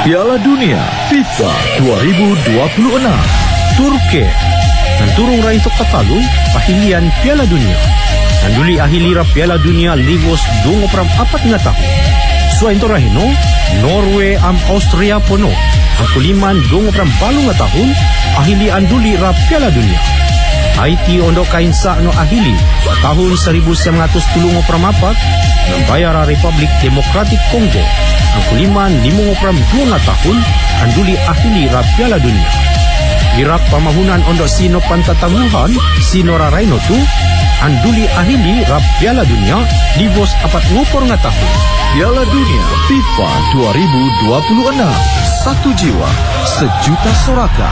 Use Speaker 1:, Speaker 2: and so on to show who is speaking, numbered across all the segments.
Speaker 1: Piala Dunia FIFA 2026 Turki dan turung rai untuk tatalun pahilian Piala Dunia. Anduli ahilira Piala Dunia Livos 24 tahun. Suain to rahino Norway am Austria pono. Ang kuliman 24 tahun ahili anduli ra Piala Dunia. Haiti ondo kainsa no ahili tahun 1934 ng bayara Republik Demokratik Kongo. Ang kuliman 52 tahun anduli ahili ra Piala Dunia. Irak pamahunan ondo sino pantatanguhan sino raraino tu anduli ahili ra Piala Dunia Livos 40 tahun. Piala Dunia FIFA 2026. Satu jiwa, sejuta soraka.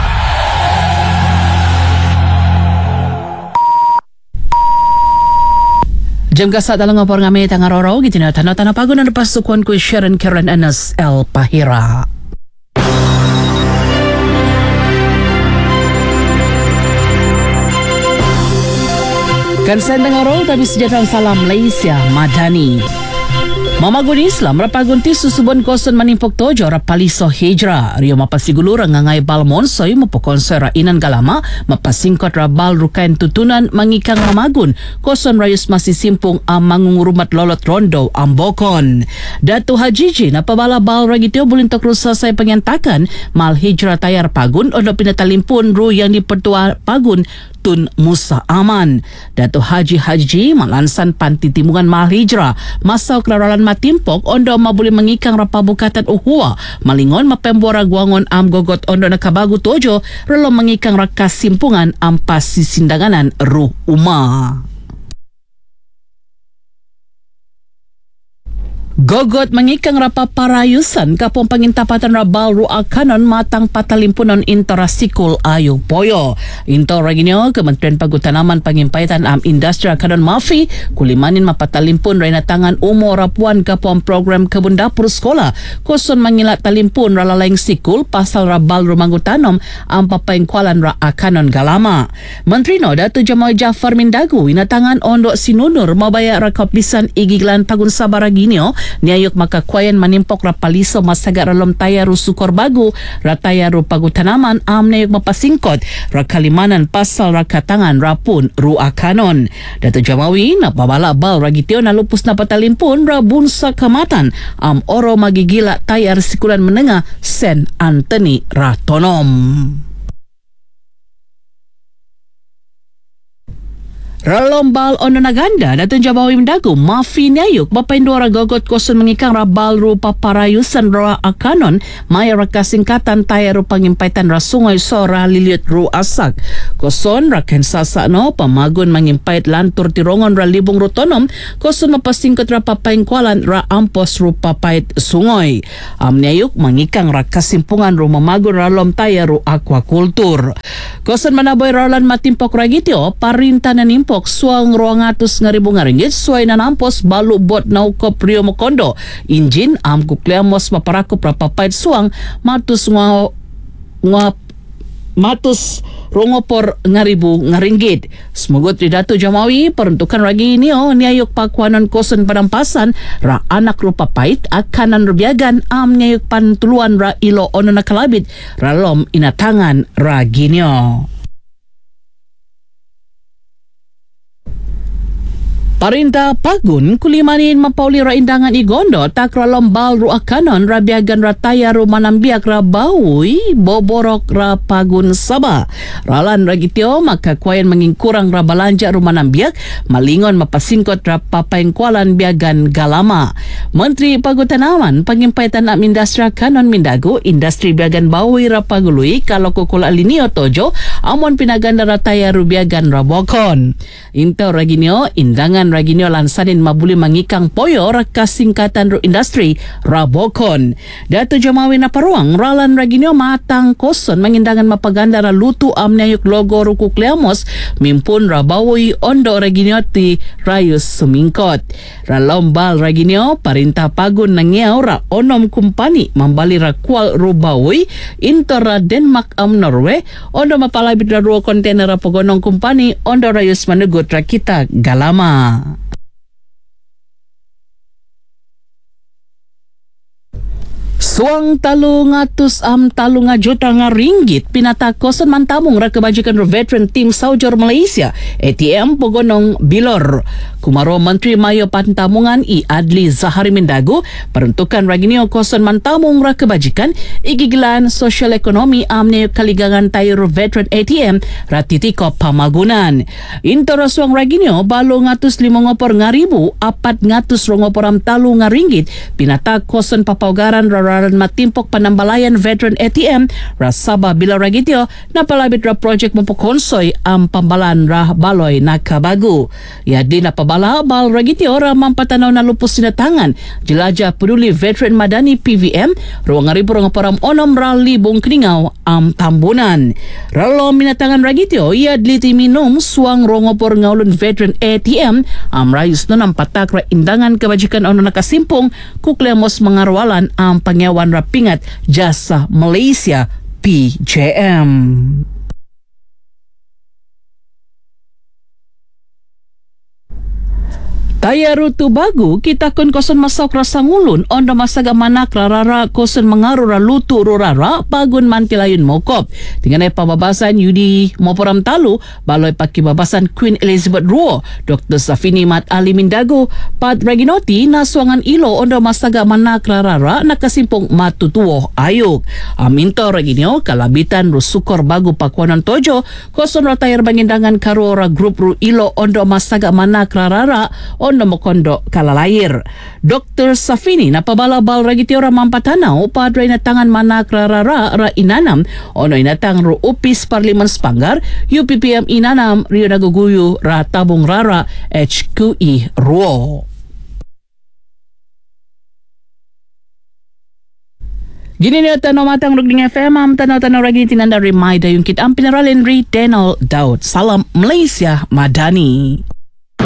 Speaker 2: Jam kasat dalam ngapor ngami tangaroro gitina tanah-tanah pagunan pasukan ku Sharon Karen Anas El Pahira. Kansen tangaroro tapi sejahtera salam Malaysia Madani. Mamagun Islam rapagunti susubon koson manimpok tojo rapaliso hijra rio mapasigulu rangangai balmon soy mapokonsera inan galama mapasingkot rabal rukain tutunan mangikang mamagun koson rayus masisimpung ang mangungurumat lolot rondo ambokon. Datu Hajiji napabala bal ragitio bulintok rusa say pangyantakan mal hijra tayar pagun odo pinatalimpun ru yang dipertua pagun Tun Musa Aman. Dato Haji Haji malansan pantitimungan mahal hijrah masau kelaralan matimpok ondo mabuli mengikang rapabukatan uhua malingon mapembora guangon am gogot ondo nakabagu tojo relo mengikang rakas simpungan ampas sisindanganan ruh umah. Gogot mengikang rapa parayusan kapong pangintapatan rabal ru'a kanon matang patalimpunon interasikul ayu poyo. Into raginyo Kementerian Pagutanaman Pangimpaitan am Industri kanon mafi kulimanin mapatalimpun ray natangan umo rapuan kapong program kebun dapur sekolah koson mangilat talimpun ralalayng sikul pasal rabal rumangutanom am papaingkualan ra'a kanon galama. Menteri no Datu Jamal Jafar Mindagu inatangan ondo sinunur mabaya rakapisan igiglan pagun sabaraginyo niayok makakwayan manimpok rapaliso masaga ralom tayaru sukor bagu ratayaru pagutanaman am nayok mapasingkot rakalimanan pasal rakatangan rapun ru'a kanon. Dato Jamawi napabala bal ragitio na lupus na patalimpun rabun sa kamatan am oro magigila tayar sikulan menengah Sen Anthony Ratonom. Ralombal ono naganda datun Jabawi Mendagu mafi niayuk bapaindora gogot koson mengikang rabal rupa parayusan roa akanon maya rakasingkatan tayaru pangimpaitan rasungay sora liliut ru asak koson raken sasa no pamagun mangimpait lantur tirongon ra libong rutonom koson mapasingkot ra papaingkualan ra ampos rupa pait sungoy am niayuk mengikang rakasimpungan ru mamagun ralom tayaru aquakultur koson manaboy ralan matimpok ragitio parintanan suang 200,000 ringgit suai nanampos balu bot naukop Rio Mokondo injin am kukleamos maparakop rapapait suang matus rongopor 1,000 ringgit. Semogot di Datu Jamawi peruntukan ragi ini niayok pakuanan koson padampasan ra anak rupa pait akanan rubiagan am niayok pantuluan ra ilo ono nakalabit ralom inatangan ragi niyo. Parinta pagun kulimanin mapauli ra indangan igondo takra lombal ru akanon rabiagan rataya ru manambiak ra bawi boborok ra pagun saba ralan ragitio makakwayan mangingkurang ra balanja ru manambiak malingon mapasingkot ra papaingkualan biagan galama. Menteri Pagutanaman Pangimpaitan am Industri kanon Mindagu industri biagan bawi ra pagului kalau kukula linio tojo amon pinaganda rataya ru biagan ra bokon. Into raginio indangan raginyo lansanin mabuli mangikang poyo rakasingkatan ru industri rabokon. Dato Jamawi na paruang ralan raginyo matang koson mangindangan mapaganda ra lutu am nayuk logo ru kukleamos mimpun rabawi ondo raginyo ti rayus sumingkot. Ralombal raginyo parinta pagun nangiaw ra onom kumpani mambali ra kual ru bawi into ra Denmark am Norway ondo mapalabit ra ru kontainer ra pogonong kumpani ondo rayus manugut ra kita galama. Suang 300 juta nga ringgit pinatakosan man tamong ra kebajikan ro veteran team Saujor Malaysia ATM Pogonong Bilor. Kumaro Menteri Mayo Pantamungan I Adli Zahari Mindago peruntukan raginio kosan man tamong ra kebajikan igigilan sosial ekonomi amne kaligangan tayo ro veteran ATM ratitiko pamagunan. Intoro suang raginio balo ngatus 54,400 nga ringgit pinatakosan papaugaran raran matimpok panambalayan veteran ATM rasaba bila ragityo na palabit ra project mapukonsoy ang pambalan ra baloy nakabago. Ya di na pabala bal ragityo ra mampatanaw na lupos sinatangan Jilaja Peduli Veteran Madani PVM ruang ribu nga param onom ra libong kningaw ang tambunan. Ralo minatangan ragityo iya dliti minum suang rongopor ngaulun veteran ATM ang rayos no ng patak ra indangan kabajikan ono nakasimpong kuklemos mangarwalan ang pangyawan rapingat Jasa Malaysia PJM. Tayaru Tubago kita kon koson masok ra sangulon ondo masaga manak rarara koson mangarura lutu rurara pagun mantilayun mokop. Tinganay pababasan Yudi Moporam Talu baloy pakibabasan Queen Elizabeth II Dr. Safini Mat Ali Mindago Pat Reginoti nasuangan ilo ondo masaga manak rarara nakasimpong matutuo ayok. Aminto reginyo kalabitan rusukor bago pakwanan tojo koson ra tayar bangindangan karora grup ru ilo ondo masaga manak rarara ono mokondo kalalayir. Dr. Safini napabalabal ragiti ora mampatanaw padre na tangan manak rarara ra inanam ono inatang ro upis Parliament Spanggar UPPM inanam Rio Naguguyo ra tabong rara HQE Ruo. Gini niyo tanaw matang Rugding FM am tanaw-tanaw ragi tinanda reminder yung kit ang pinaralin Denal Daud. Salam Malaysia Madani.